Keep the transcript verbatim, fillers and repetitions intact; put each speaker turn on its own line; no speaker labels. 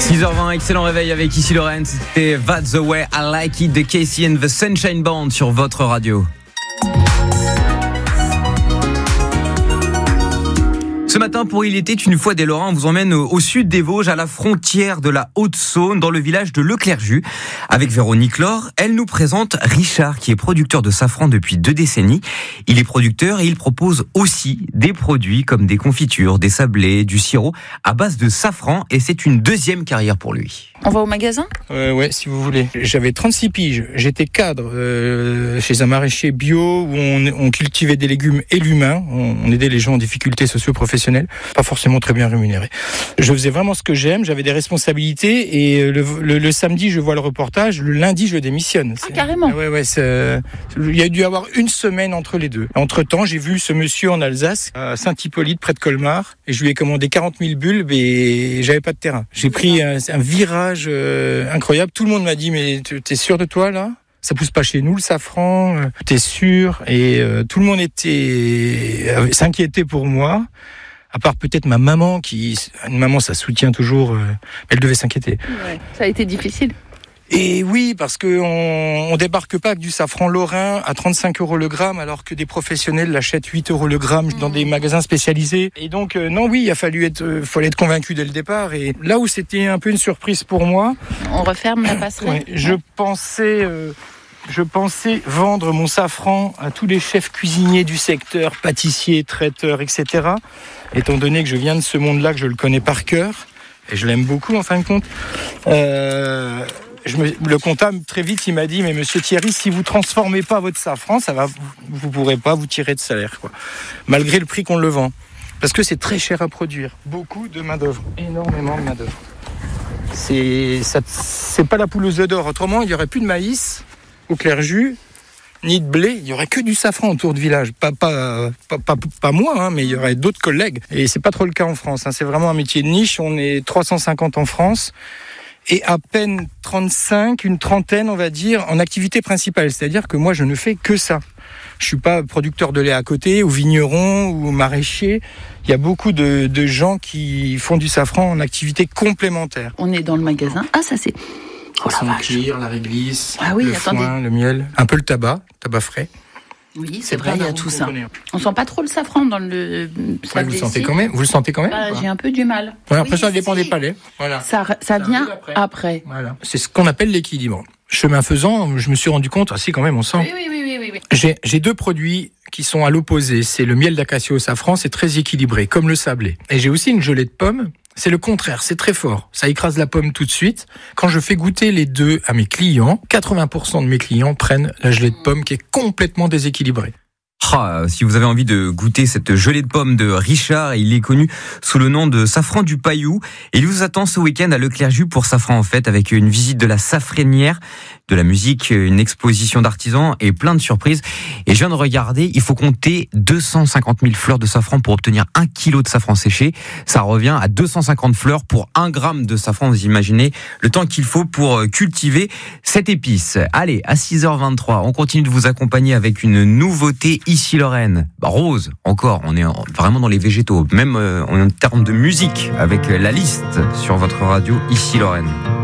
six heures vingt, excellent réveil avec ici Lorraine. C'était That's the Way I Like It de Casey and the Sunshine Band sur votre radio. Ce matin, pour Il était une fois des Lorrains, on vous emmène au sud des Vosges, à la frontière de la Haute-Saône, dans le village de Leclerjus. Avec Véronique Laure, elle nous présente Richard, qui est producteur de safran depuis deux décennies. Il est producteur et il propose aussi des produits comme des confitures, des sablés, du sirop à base de safran. Et c'est une deuxième carrière pour lui.
On va au magasin ?
euh, Ouais, si vous voulez. J'avais trente-six piges. J'étais cadre euh, chez un maraîcher bio où on, on cultivait des légumes et l'humain. On, on aidait les gens en difficulté socio-professionnelle. Pas forcément très bien rémunéré. Je faisais vraiment ce que j'aime, j'avais des responsabilités et le, le, le samedi je vois le reportage, le lundi je démissionne.
Ah, carrément.
Ouais, ouais, c'est, il y a dû y avoir une semaine entre les deux. Entre temps, j'ai vu ce monsieur en Alsace, à Saint-Hippolyte, près de Colmar, et je lui ai commandé quarante mille bulbes et j'avais pas de terrain. J'ai pris un, un virage euh, incroyable. Tout le monde m'a dit, mais t'es sûr de toi là ? Ça pousse pas chez nous le safran, euh, t'es sûr ? Et euh, tout le monde était euh, s'inquiétait pour moi. À part peut-être ma maman, qui, une maman, ça soutient toujours, euh, elle devait s'inquiéter.
Ouais, ça a été difficile.
Et oui, parce que on, on débarque pas avec du safran lorrain à trente-cinq euros le gramme, alors que des professionnels l'achètent huit euros le gramme mmh. dans des magasins spécialisés. Et donc, euh, non, oui, il a fallu être, euh, fallait être convaincu dès le départ. Et là où c'était un peu une surprise pour moi.
On referme la passerelle.
Ouais, je pensais, euh, Je pensais vendre mon safran à tous les chefs cuisiniers du secteur, pâtissiers, traiteurs, et cetera. Étant donné que je viens de ce monde-là, que je le connais par cœur, et je l'aime beaucoup en fin de compte. Euh, je me, le comptable, très vite, il m'a dit, mais monsieur Thierry, si vous transformez pas votre safran, ça va, vous ne pourrez pas vous tirer de salaire, quoi. Malgré le prix qu'on le vend. Parce que c'est très cher à produire. Beaucoup de main-d'œuvre. Énormément de main-d'œuvre. C'est, ça, c'est pas la poule aux œufs d'or. Autrement, il n'y aurait plus de maïs au Clerjus, ni de blé, il y aurait que du safran autour du village. Pas, pas, pas, pas, pas moi, hein, mais il y aurait d'autres collègues. Et c'est pas trop le cas en France, hein. C'est vraiment un métier de niche. On est trois cent cinquante en France et à peine trente-cinq, une trentaine, on va dire, en activité principale. C'est-à-dire que moi, je ne fais que ça. Je suis pas producteur de lait à côté, ou vigneron, ou maraîcher. Il y a beaucoup de, de gens qui font du safran en activité complémentaire.
On est dans le magasin. Ah, ça c'est...
Oh la vache. Cuir, la réglisse,
ah oui,
le
attendez.
foin, le miel, un peu le tabac, tabac frais.
Oui, c'est, c'est vrai, il y a tout ça. On sent pas trop le safran dans le
ouais, vous le sentez quand même. Vous le sentez quand même.
Bah, j'ai un peu du mal.
Ouais, après
oui,
ça dépend
si.
des palais. Voilà.
Ça, ça, ça vient après. après.
Voilà. C'est ce qu'on appelle l'équilibre. Chemin faisant, je me suis rendu compte, ah si quand même, on sent.
Oui, oui, oui, oui, oui, oui.
J'ai, j'ai deux produits qui sont à l'opposé. C'est le miel d'acacia au safran, c'est très équilibré, comme le sablé. Et j'ai aussi une gelée de pommes. C'est le contraire, c'est très fort. Ça écrase la pomme tout de suite. Quand je fais goûter les deux à mes clients, quatre-vingts pour cent de mes clients prennent la gelée de pomme qui est complètement déséquilibrée.
Ah, si vous avez envie de goûter cette gelée de pommes de Richard, il est connu sous le nom de Safran du Paillou. Et il vous attend ce week-end à Leclerjus pour Safran en Fête, avec une visite de la safranière, de la musique, une exposition d'artisans et plein de surprises. Et je viens de regarder, il faut compter deux cent cinquante mille fleurs de safran pour obtenir un kilo de safran séché. Ça revient à deux cent cinquante fleurs pour un gramme de safran. Vous imaginez le temps qu'il faut pour cultiver cette épice. Allez, à six heures vingt-trois, on continue de vous accompagner avec une nouveauté ici Lorraine. Bah, Rose, encore, on est vraiment dans les végétaux, même euh, en termes de musique, avec la liste sur votre radio ici Lorraine.